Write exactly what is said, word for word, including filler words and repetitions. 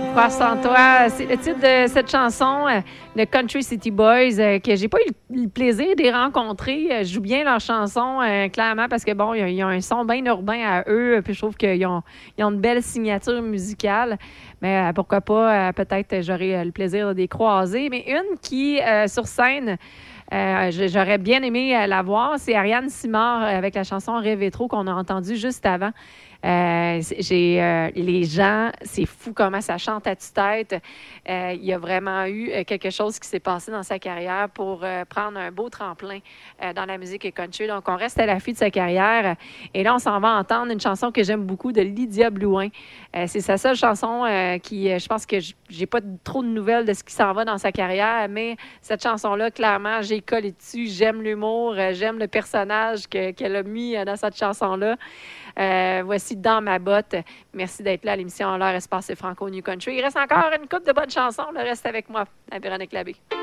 Croire sans toi, c'est le titre de cette chanson, euh, le Country City Boys, euh, que j'ai pas eu le, le plaisir de les rencontrer. Euh, je joue bien leurs chansons, euh, clairement, parce que bon, ils ont un son bien urbain à eux, puis je trouve qu'ils ont, ils ont une belle signature musicale. Mais euh, pourquoi pas, euh, peut-être j'aurai euh, le plaisir de les croiser. Mais une qui, euh, sur scène, euh, j'aurais bien aimé euh, la voir, c'est Ariane Simard euh, avec la chanson Rêver trop qu'on a entendue juste avant. Euh, j'ai euh, les gens, c'est fou comment ça chante à tue-tête. Euh, il y a vraiment eu euh, quelque chose qui s'est passé dans sa carrière pour euh, prendre un beau tremplin euh, dans la musique et country. Donc, on reste à l'affût de sa carrière. Et là, on s'en va entendre une chanson que j'aime beaucoup de Lydia Blouin. Euh, c'est sa seule chanson euh, qui, euh, je pense que j'ai pas trop de nouvelles de ce qui s'en va dans sa carrière, mais cette chanson-là, clairement, j'ai collé dessus. J'aime l'humour, euh, j'aime le personnage que, qu'elle a mis euh, dans cette chanson-là. Euh, voici Dans ma botte. Merci d'être là à l'émission L'heure Espace et Franco New Country. Il reste encore une couple de bonnes chansons. Le reste avec moi, à Véronique Labbé.